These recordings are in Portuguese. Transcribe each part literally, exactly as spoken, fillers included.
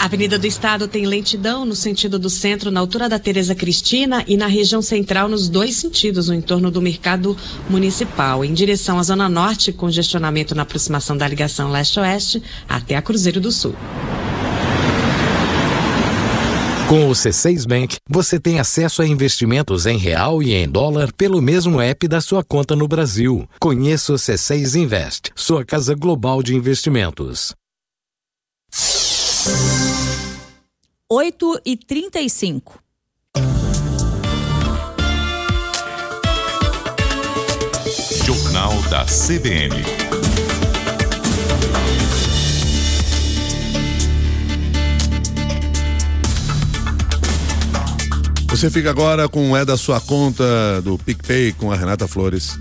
A Avenida do Estado tem lentidão no sentido do centro, na altura da Tereza Cristina, e na região central nos dois sentidos, no entorno do Mercado Municipal. Em direção à Zona Norte, congestionamento na aproximação da ligação leste-oeste até a Cruzeiro do Sul. Com o C seis Bank, você tem acesso a investimentos em real e em dólar pelo mesmo app da sua conta no Brasil. Conheça o C seis Invest, sua casa global de investimentos. oito e trinta e cinco. Jornal da C B N. Você fica agora com o É da Sua Conta do PicPay com a Renata Flores.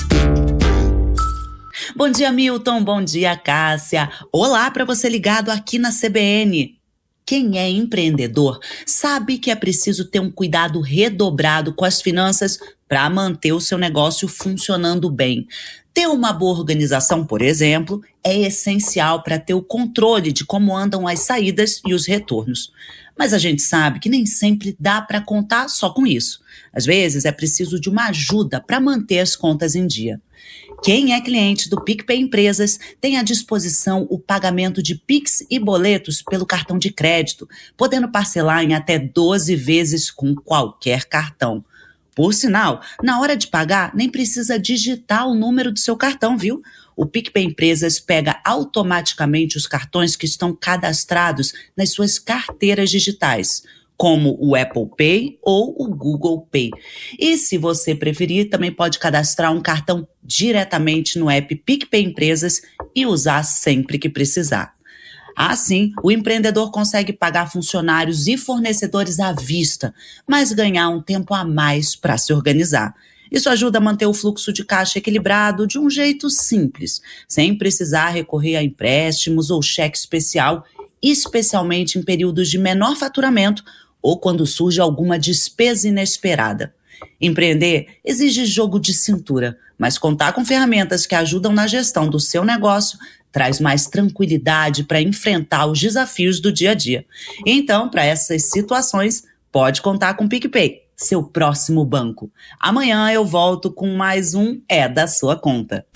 Bom dia, Milton. Bom dia, Cássia. Olá para você ligado aqui na C B N. Quem é empreendedor sabe que é preciso ter um cuidado redobrado com as finanças para manter o seu negócio funcionando bem. Ter uma boa organização, por exemplo, é essencial para ter o controle de como andam as saídas e os retornos. Mas a gente sabe que nem sempre dá para contar só com isso. Às vezes é preciso de uma ajuda para manter as contas em dia. Quem é cliente do PicPay Empresas tem à disposição o pagamento de Pix e boletos pelo cartão de crédito, podendo parcelar em até doze vezes com qualquer cartão. Por sinal, na hora de pagar, nem precisa digitar o número do seu cartão, viu? O PicPay Empresas pega automaticamente os cartões que estão cadastrados nas suas carteiras digitais, como o Apple Pay ou o Google Pay. E se você preferir, também pode cadastrar um cartão diretamente no app PicPay Empresas e usar sempre que precisar. Assim, o empreendedor consegue pagar funcionários e fornecedores à vista, mas ganhar um tempo a mais para se organizar. Isso ajuda a manter o fluxo de caixa equilibrado de um jeito simples, sem precisar recorrer a empréstimos ou cheque especial, especialmente em períodos de menor faturamento ou quando surge alguma despesa inesperada. Empreender exige jogo de cintura, mas contar com ferramentas que ajudam na gestão do seu negócio traz mais tranquilidade para enfrentar os desafios do dia a dia. Então, para essas situações, pode contar com o PicPay, seu próximo banco. Amanhã eu volto com mais um É da Sua Conta.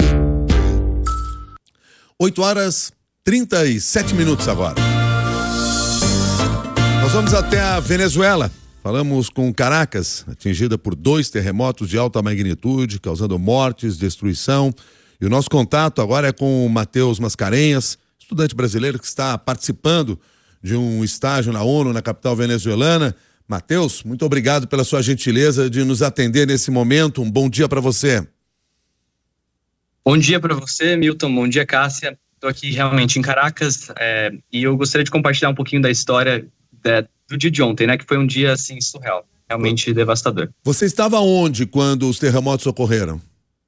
oito horas e trinta e sete minutos agora. Nós vamos até a Venezuela. Falamos com Caracas, atingida por dois terremotos de alta magnitude, causando mortes, destruição. E o nosso contato agora é com o Matheus Mascarenhas, estudante brasileiro que está participando de um estágio na ONU, na capital venezuelana. Matheus, muito obrigado pela sua gentileza de nos atender nesse momento. Um bom dia para você. Bom dia para você, Milton. Bom dia, Cássia. Estou aqui realmente em Caracas é, e eu gostaria de compartilhar um pouquinho da história de, do dia de ontem, né? Que foi um dia, assim, surreal, realmente devastador. Você estava onde quando os terremotos ocorreram?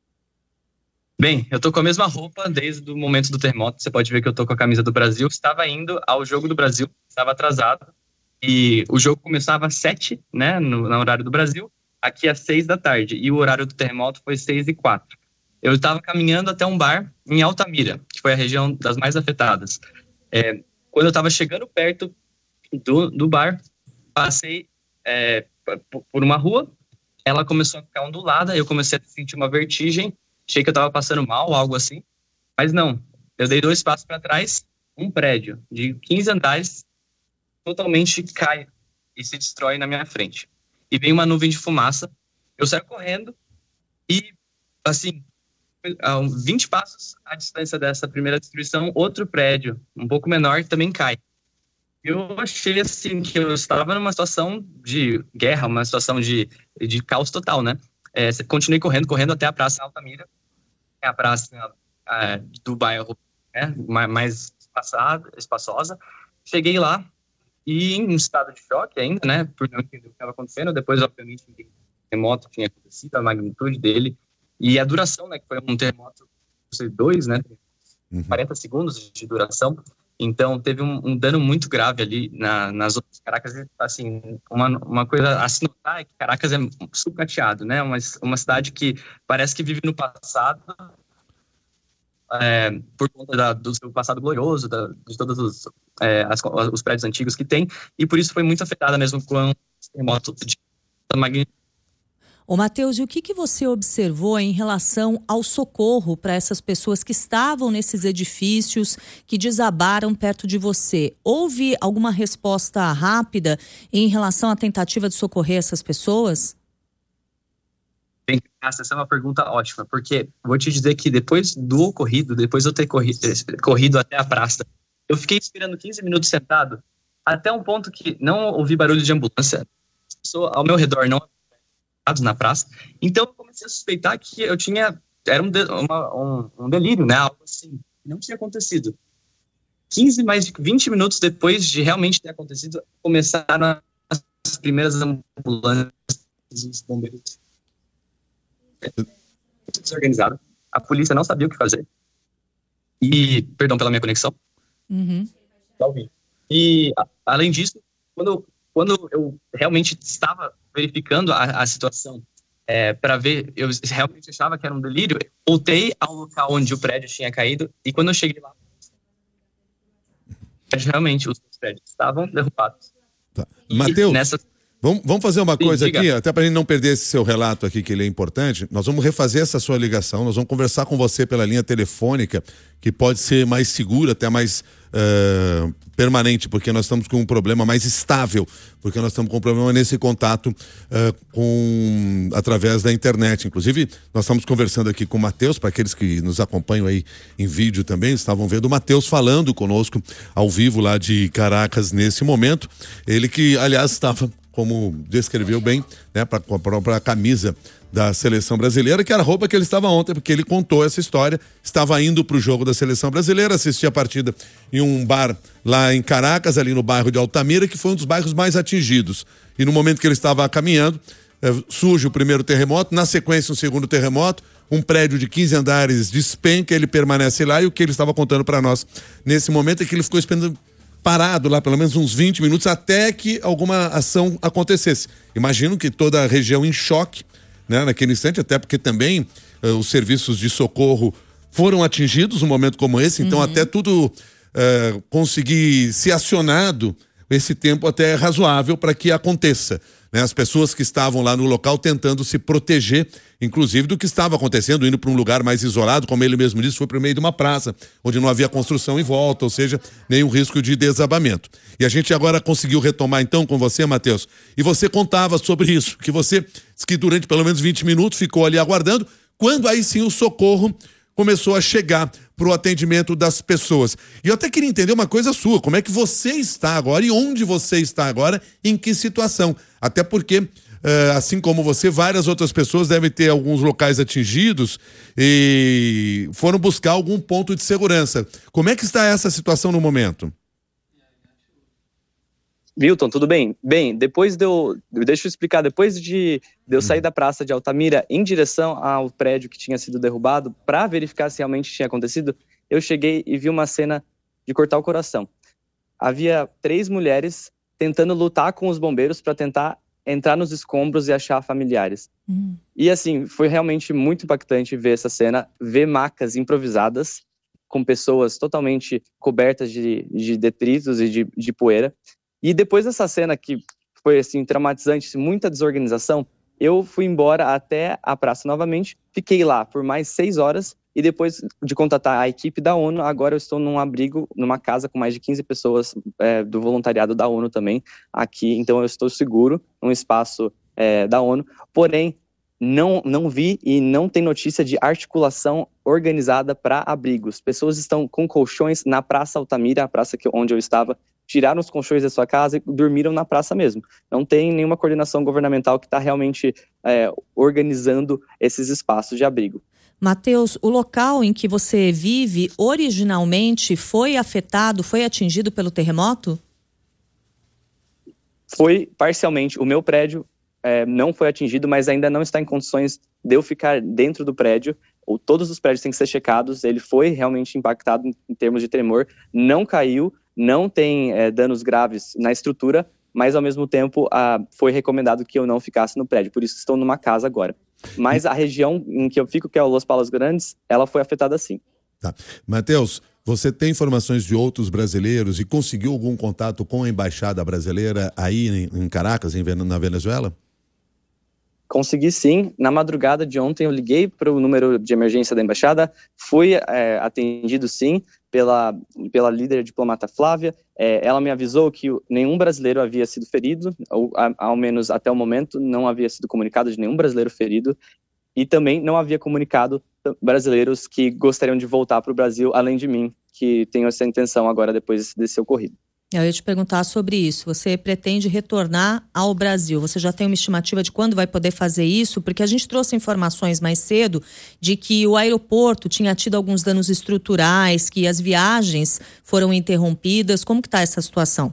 Bem, eu tô com a mesma roupa desde o momento do terremoto. Você pode ver que eu tô com a camisa do Brasil. Estava indo ao jogo do Brasil, estava atrasado. E o jogo começava às sete, né, no, no horário do Brasil, aqui às seis da tarde. E o horário do terremoto foi seis e quatro. Eu estava caminhando até um bar em Altamira, que foi a região das mais afetadas. É, quando eu estava chegando perto do, do bar, passei é, por uma rua, ela começou a ficar ondulada, eu comecei a sentir uma vertigem. Achei que eu estava passando mal, algo assim. Mas não, eu dei dois passos para trás, um prédio de quinze andares totalmente cai e se destrói na minha frente. E vem uma nuvem de fumaça, eu saio correndo e, assim, a vinte passos à distância dessa primeira destruição, outro prédio, um pouco menor, também cai. Eu achei, assim, que eu estava numa situação de guerra, uma situação de, de caos total, né? É, continuei correndo, correndo até a Praça Altamira, é a praça é, do bairro, né, mais espaçada, espaçosa. Cheguei lá e em um estado de choque ainda, né, por não entender o que estava acontecendo. Depois, obviamente, o terremoto tinha acontecido, a magnitude dele e a duração, né, que foi um terremoto de dois, né, uhum. quarenta segundos de duração. Então, teve um, um dano muito grave ali na, nas outras Caracas. Assim, uma, uma coisa a se notar é que Caracas é sucateado, né? Uma, uma cidade que parece que vive no passado, é, por conta da, do seu passado glorioso, da, de todos os, é, as, os prédios antigos que tem, e por isso foi muito afetada mesmo com o terremoto de magnitude. Ô Matheus, e o que, que você observou em relação ao socorro para essas pessoas que estavam nesses edifícios que desabaram perto de você? Houve alguma resposta rápida em relação à tentativa de socorrer essas pessoas? Bem, essa é uma pergunta ótima, porque vou te dizer que depois do ocorrido, depois de eu ter corrido, corrido até a praça, eu fiquei esperando quinze minutos sentado, até um ponto que não ouvi barulho de ambulância, as pessoas ao meu redor não na praça, então eu comecei a suspeitar que eu tinha, era um, de, uma, um, um delírio, né, algo assim, não tinha acontecido. quinze, mais de vinte minutos depois de realmente ter acontecido, começaram as primeiras ambulâncias, os bombeiros desorganizado, a polícia não sabia o que fazer, e, perdão pela minha conexão, uhum. E, além disso, quando, quando eu realmente estava verificando a, a situação é, para ver, eu realmente achava que era um delírio, eu voltei ao local onde o prédio tinha caído, e quando eu cheguei lá, realmente os prédios estavam derrubados. Tá. Matheus, nessa... vamos, vamos fazer uma Sim, coisa diga. aqui, até para a gente não perder esse seu relato aqui, que ele é importante. Nós vamos refazer essa sua ligação, nós vamos conversar com você pela linha telefônica, que pode ser mais segura, até mais uh, permanente, porque nós estamos com um problema mais estável, porque nós estamos com um problema nesse contato uh, com através da internet. Inclusive, nós estamos conversando aqui com o Matheus, para aqueles que nos acompanham aí em vídeo também, estavam vendo o Matheus falando conosco ao vivo lá de Caracas nesse momento. Ele que, aliás, estava, como descreveu bem, né, para a própria camisa da seleção brasileira, que era a roupa que ele estava ontem, porque ele contou essa história, estava indo para o jogo da seleção brasileira, assistia a partida em um bar lá em Caracas, ali no bairro de Altamira, que foi um dos bairros mais atingidos. E no momento que ele estava caminhando, eh, surge o primeiro terremoto, na sequência um segundo terremoto, um prédio de quinze andares despenca, ele permanece lá, e o que ele estava contando para nós nesse momento é que ele ficou esperando parado lá pelo menos uns vinte minutos até que alguma ação acontecesse. Imagino que toda a região em choque, né, naquele instante, até porque também uh, os serviços de socorro foram atingidos num momento como esse, então uhum. até tudo uh, conseguir ser acionado, esse tempo até é razoável para que aconteça, né? As pessoas que estavam lá no local tentando se proteger, inclusive do que estava acontecendo, indo para um lugar mais isolado, como ele mesmo disse, foi para o meio de uma praça, onde não havia construção em volta, ou seja, nenhum risco de desabamento. E a gente agora conseguiu retomar então com você, Matheus, e você contava sobre isso, que você disse que durante pelo menos vinte minutos ficou ali aguardando, quando aí sim o socorro começou a chegar para o atendimento das pessoas. E eu até queria entender uma coisa sua, como é que você está agora e onde você está agora, em que situação? Até porque, uh, assim como você, várias outras pessoas devem ter alguns locais atingidos e foram buscar algum ponto de segurança. Como é que está essa situação no momento? Milton, tudo bem? Bem, depois de eu, deixa eu explicar, depois de, de eu sair da praça de Altamira em direção ao prédio que tinha sido derrubado, para verificar se realmente tinha acontecido, eu cheguei e vi uma cena de cortar o coração. Havia três mulheres tentando lutar com os bombeiros para tentar entrar nos escombros e achar familiares. Uhum. E assim, foi realmente muito impactante ver essa cena, ver macas improvisadas, com pessoas totalmente cobertas de, de detritos e de, de poeira. E depois dessa cena que foi assim traumatizante, muita desorganização, eu fui embora até a praça novamente, fiquei lá por mais seis horas e depois de contatar a equipe da ONU, agora eu estou num abrigo, numa casa com mais de quinze pessoas é, do voluntariado da ONU também aqui, então eu estou seguro num espaço é, da ONU, porém não, não vi e não tem notícia de articulação organizada para abrigos. Pessoas estão com colchões na Praça Altamira, a praça que, onde eu estava, tiraram os colchões da sua casa e dormiram na praça mesmo. Não tem nenhuma coordenação governamental que está realmente é, organizando esses espaços de abrigo. Matheus, o local em que você vive originalmente foi afetado, foi atingido pelo terremoto? Foi parcialmente. O meu prédio é, não foi atingido, mas ainda não está em condições de eu ficar dentro do prédio. Ou todos os prédios têm que ser checados. Ele foi realmente impactado em, em termos de tremor, não caiu, não tem é, danos graves na estrutura, mas ao mesmo tempo ah, foi recomendado que eu não ficasse no prédio, por isso estou numa casa agora. Mas a região em que eu fico, que é o Los Palos Grandes, ela foi afetada sim. Tá. Matheus, Você tem informações de outros brasileiros e conseguiu algum contato com a embaixada brasileira aí em Caracas, em, na Venezuela? Consegui sim. Na madrugada de ontem eu liguei para o número de emergência da embaixada, fui é, atendido sim pela, pela líder diplomata Flávia. É, ela me avisou que nenhum brasileiro havia sido ferido, ou a, ao menos até o momento não havia sido comunicado de nenhum brasileiro ferido, e também não havia comunicado brasileiros que gostariam de voltar para o Brasil, além de mim, que tenho essa intenção agora depois desse ocorrido. Eu ia te perguntar sobre isso. Você pretende retornar ao Brasil? Você já tem uma estimativa de quando vai poder fazer isso? Porque a gente trouxe informações mais cedo de que o aeroporto tinha tido alguns danos estruturais, que as viagens foram interrompidas. Como que está essa situação?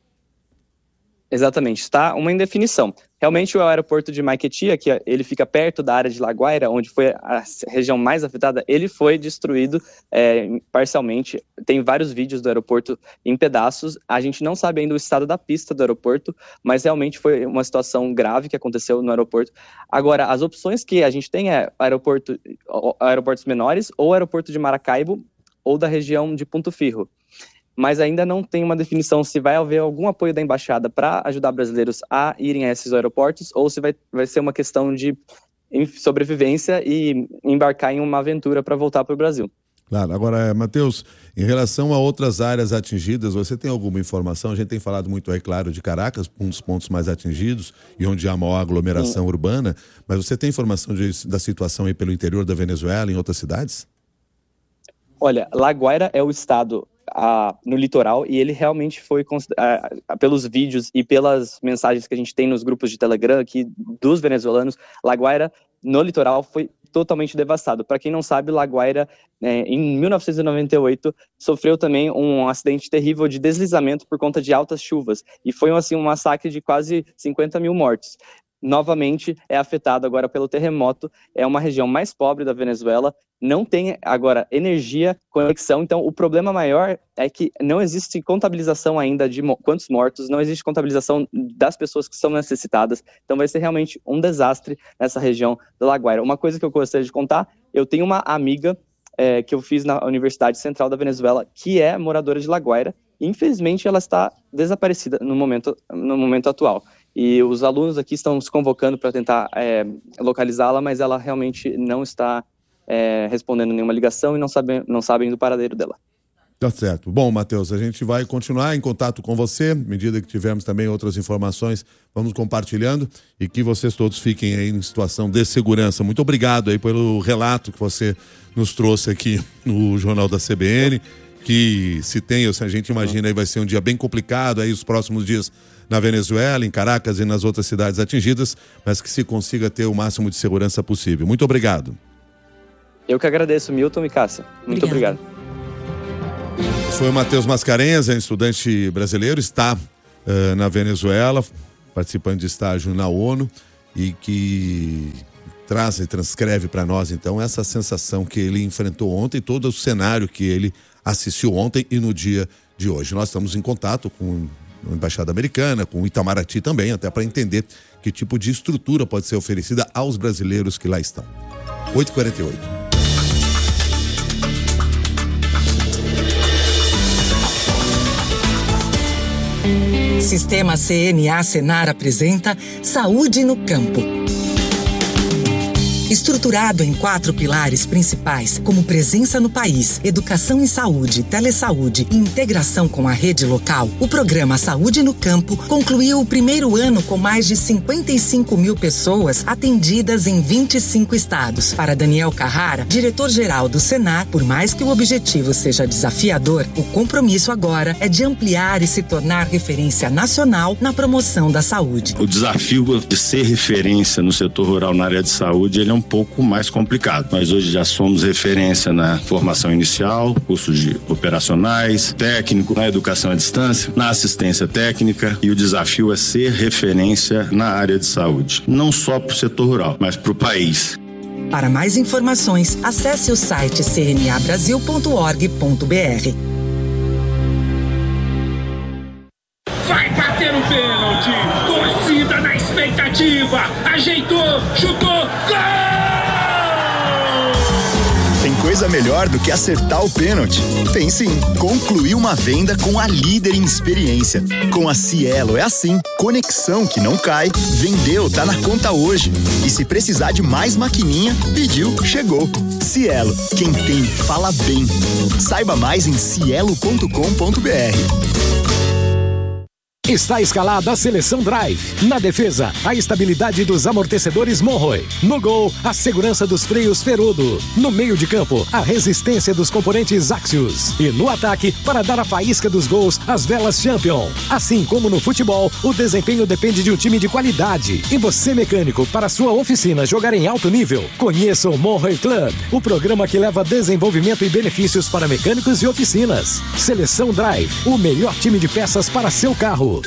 Exatamente, está uma indefinição. Realmente o aeroporto de Maiquetía, que ele fica perto da área de La Guaira, onde foi a região mais afetada, ele foi destruído é, parcialmente. Tem vários vídeos do aeroporto em pedaços. A gente não sabe ainda o estado da pista do aeroporto, mas realmente foi uma situação grave que aconteceu no aeroporto. Agora, as opções que a gente tem é aeroporto, aeroportos menores, ou aeroporto de Maracaibo, ou da região de Punto Fijo. Mas ainda não tem uma definição se vai haver algum apoio da embaixada para ajudar brasileiros a irem a esses aeroportos, ou se vai, vai ser uma questão de sobrevivência e embarcar em uma aventura para voltar para o Brasil. Claro. Agora, Matheus, em relação a outras áreas atingidas, você tem alguma informação? A gente tem falado muito aí, claro, de Caracas, um dos pontos mais atingidos e onde há maior aglomeração Sim. urbana, mas você tem informação de, da situação aí pelo interior da Venezuela, em outras cidades? Olha, La Guaira é o estado a, no litoral, e ele realmente foi, a, a, pelos vídeos e pelas mensagens que a gente tem nos grupos de Telegram aqui dos venezuelanos, La Guaira no litoral foi totalmente devastado. Para quem não sabe, La Guaira, é, em mil novecentos e noventa e oito, sofreu também um acidente terrível de deslizamento por conta de altas chuvas, e foi assim, um massacre de quase cinquenta mil mortos. Novamente é afetado agora pelo terremoto, é uma região mais pobre da Venezuela, não tem agora energia, conexão, então o problema maior é que não existe contabilização ainda de mo- quantos mortos, não existe contabilização das pessoas que são necessitadas, então vai ser realmente um desastre nessa região da La Guaira. Uma coisa que eu gostaria de contar, eu tenho uma amiga é, que eu fiz na Universidade Central da Venezuela, que é moradora de La Guaira, e infelizmente ela está desaparecida no momento, no momento atual. E os alunos aqui estão se convocando para tentar é, localizá-la, mas ela realmente não está é, respondendo nenhuma ligação e não, sabe, não sabem do paradeiro dela. Tá certo. Bom, Matheus, a gente vai continuar em contato com você, à medida que tivermos também outras informações, vamos compartilhando, e que vocês todos fiquem aí em situação de segurança. Muito obrigado aí pelo relato que você nos trouxe aqui no Jornal da C B N, que se tem, ou se a gente imagina aí vai ser um dia bem complicado aí os próximos dias na Venezuela, em Caracas e nas outras cidades atingidas, mas que se consiga ter o máximo de segurança possível. Muito obrigado. Eu que agradeço, Milton e Cássia. Muito obrigado. Esse foi o Matheus Mascarenhas, é um estudante brasileiro, está uh, na Venezuela, participando de estágio na ONU, e que traz e transcreve para nós, então, essa sensação que ele enfrentou ontem, todo o cenário que ele assistiu ontem e no dia de hoje. Nós estamos em contato com a Embaixada Americana, com o Itamaraty também, até para entender que tipo de estrutura pode ser oferecida aos brasileiros que lá estão. oito e quarenta e oito. Sistema C N A Senar apresenta Saúde no Campo. Estruturado em quatro pilares principais, como presença no país, educação em saúde, telesaúde e integração com a rede local, o programa Saúde no Campo concluiu o primeiro ano com mais de cinquenta e cinco mil pessoas atendidas em vinte e cinco estados. Para Daniel Carrara, diretor-geral do Senar, por mais que o objetivo seja desafiador, o compromisso agora é de ampliar e se tornar referência nacional na promoção da saúde. O desafio de ser referência no setor rural na área de saúde, ele é um um pouco mais complicado, mas hoje já somos referência na formação inicial, cursos de operacionais, técnico, na educação à distância, na assistência técnica, e o desafio é ser referência na área de saúde, não só para o setor rural, mas para o país. Para mais informações, acesse o site c n a brasil ponto org ponto b r. Vai bater o pênalti, torcida na expectativa, ajeitou, chutou, gol! Tem coisa melhor do que acertar o pênalti? Tem sim. Concluir uma venda com a líder em experiência. Com a Cielo é assim. Conexão que não cai. Vendeu, tá na conta hoje. E se precisar de mais maquininha, pediu, chegou. Cielo. Quem tem, fala bem. Saiba mais em cielo ponto com ponto br. Está escalada a seleção Drive. Na defesa, a estabilidade dos amortecedores Monroe. No gol, a segurança dos freios Ferodo. No meio de campo, a resistência dos componentes Axios. E no ataque, para dar a faísca dos gols, as velas Champion. Assim como no futebol, o desempenho depende de um time de qualidade. E você, mecânico, para sua oficina jogar em alto nível, conheça o Monroe Club, o programa que leva desenvolvimento e benefícios para mecânicos e oficinas. Seleção Drive, o melhor time de peças para seu carro.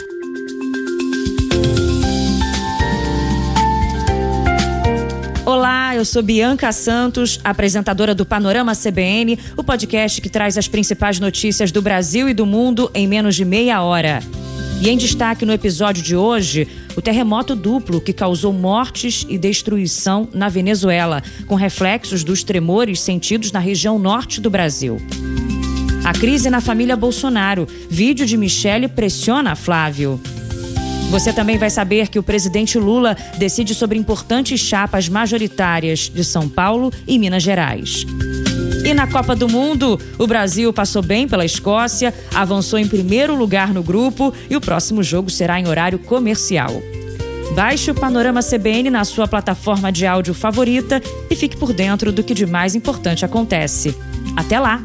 Olá, eu sou Bianca Santos, apresentadora do Panorama C B N, o podcast que traz as principais notícias do Brasil e do mundo em menos de meia hora. E em destaque no episódio de hoje, o terremoto duplo que causou mortes e destruição na Venezuela, com reflexos dos tremores sentidos na região norte do Brasil. A crise na família Bolsonaro, vídeo de Michele pressiona Flávio. Você também vai saber que o presidente Lula decide sobre importantes chapas majoritárias de São Paulo e Minas Gerais. E na Copa do Mundo, o Brasil passou bem pela Escócia, avançou em primeiro lugar no grupo e o próximo jogo será em horário comercial. Baixe o Panorama C B N na sua plataforma de áudio favorita e fique por dentro do que de mais importante acontece. Até lá!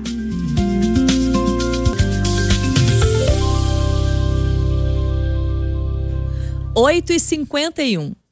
oito e cinquenta e um.